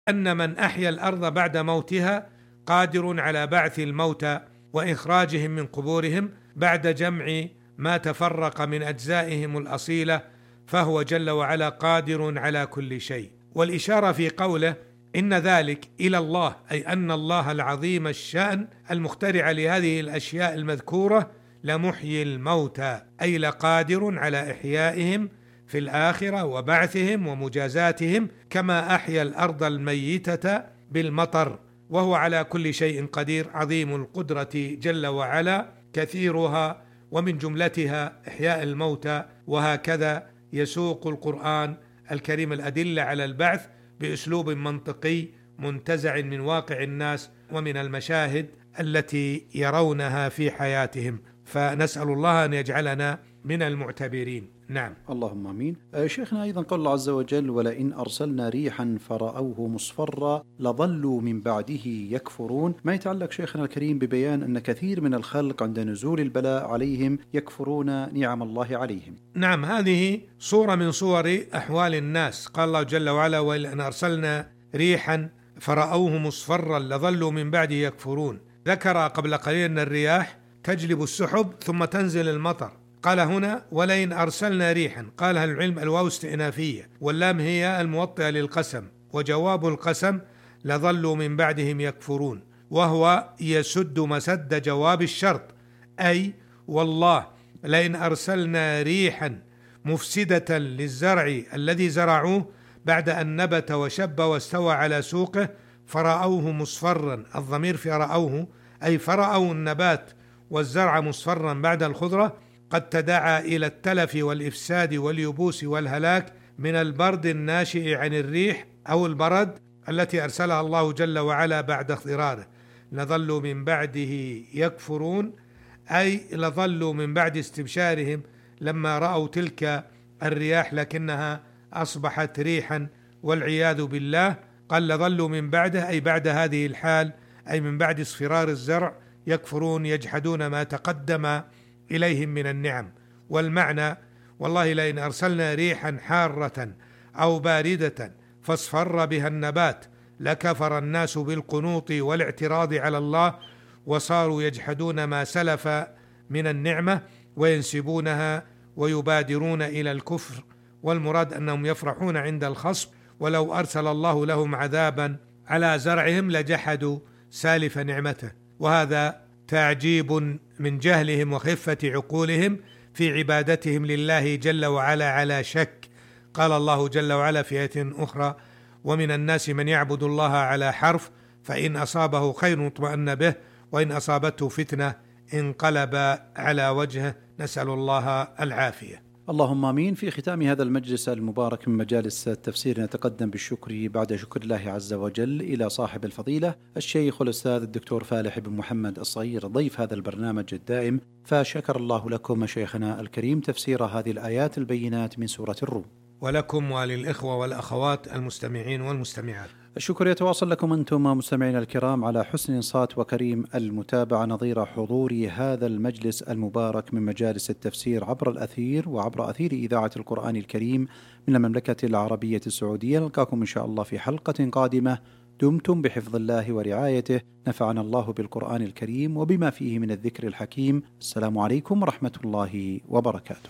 أن من أحيا الأرض بعد موتها قادر على بعث الموتى وإخراجهم من قبورهم بعد جمع ما تفرق من أجزائهم الأصيلة، فهو جل وعلا قادر على كل شيء. والإشارة في قوله إن ذلك إلى الله، أي أن الله العظيم الشأن المخترع لهذه الأشياء المذكورة لمحيي الموتى، أي لقادر على إحيائهم في الآخرة وبعثهم ومجازاتهم، كما أحيا الأرض الميتة بالمطر، وهو على كل شيء قدير عظيم القدرة جل وعلا كثيرها، ومن جملتها إحياء الموتى. وهكذا يسوق القرآن الكريم الأدلة على البعث بأسلوب منطقي منتزع من واقع الناس ومن المشاهد التي يرونها في حياتهم، فنسأل الله أن يجعلنا من المعتبرين. نعم، اللهم آمين. شيخنا، أيضا قال الله عز وجل: ولئن أرسلنا ريحا فرأوه مصفرا لظلوا من بعده يكفرون، ما يتعلق شيخنا الكريم ببيان أن كثير من الخلق عند نزول البلاء عليهم يكفرون نعم الله عليهم. نعم، هذه صورة من صور أحوال الناس. قال الله جل وعلا: ولئن أرسلنا ريحا فرأوه مصفرا لظلوا من بعده يكفرون. ذكر قبل قليل أن الرياح تجلب السحب ثم تنزل المطر. قال هنا: ولئن أرسلنا ريحا، قال أهل العلم الواو استئنافية واللام هي الموطئة للقسم، وجواب القسم لظلوا من بعدهم يكفرون، وهو يسد مسد جواب الشرط، أي والله لئن أرسلنا ريحا مفسدة للزرع الذي زرعوه بعد أن نبت وشب واستوى على سوقه فرأوه مصفرا، الضمير في رأوه أي فرأوا النبات والزرع مصفرا بعد الخضرة، قد تداعى إلى التلف والإفساد واليبوس والهلاك من البرد الناشئ عن الريح أو البرد التي أرسلها الله جل وعلا بعد اضطراره. لظلوا من بعده يكفرون، أي لظلوا من بعد استبشارهم لما رأوا تلك الرياح لكنها أصبحت ريحا والعياذ بالله. قال لظلوا من بعده أي بعد هذه الحال، أي من بعد اصفرار الزرع، يكفرون يجحدون ما تقدم إليهم من النعم. والمعنى: والله لئن أرسلنا ريحا حارة أو باردة فاصفر بها النبات لكفر الناس بالقنوط والاعتراض على الله، وصاروا يجحدون ما سلف من النعمة وينسبونها ويبادرون إلى الكفر، والمراد أنهم يفرحون عند الخصم، ولو أرسل الله لهم عذابا على زرعهم لجحدوا سالف نعمته. وهذا تعجيب من جهلهم وخفة عقولهم في عبادتهم لله جل وعلا على شك. قال الله جل وعلا في آية أخرى: ومن الناس من يعبد الله على حرف فإن أصابه خير اطمأن به وإن أصابته فتنة انقلب على وجهه، نسأل الله العافية. اللهم آمين. في ختام هذا المجلس المبارك من مجالس التفسير نتقدم بالشكر بعد شكر الله عز وجل إلى صاحب الفضيلة الشيخ والأستاذ الدكتور فالح بن محمد الصغير ضيف هذا البرنامج الدائم، فشكر الله لكم شيخنا الكريم تفسير هذه الآيات البينات من سورة الروم. ولكم وللإخوة والأخوات المستمعين والمستمعات الشكر يتواصل لكم أنتم مستمعين الكرام على حسن إنصات وكريم المتابعة نظير حضور هذا المجلس المبارك من مجالس التفسير عبر الأثير وعبر أثير إذاعة القرآن الكريم من المملكة العربية السعودية. نلقاكم إن شاء الله في حلقة قادمة. دمتم بحفظ الله ورعايته، نفعنا الله بالقرآن الكريم وبما فيه من الذكر الحكيم. السلام عليكم ورحمة الله وبركاته.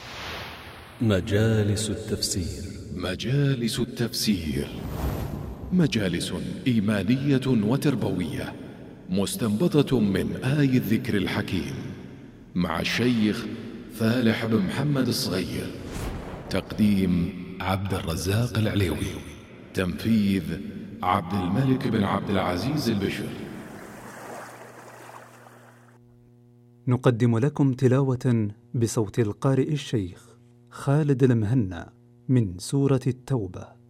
مجالس التفسير. مجالس التفسير مجالس إيمانية وتربوية مستنبطة من آي الذكر الحكيم مع الشيخ فالح بن محمد الصغير. تقديم عبد الرزاق العليوي. تنفيذ عبد الملك بن عبد العزيز البشر. نقدم لكم تلاوة بصوت القارئ الشيخ خالد المهنا من سورة التوبة.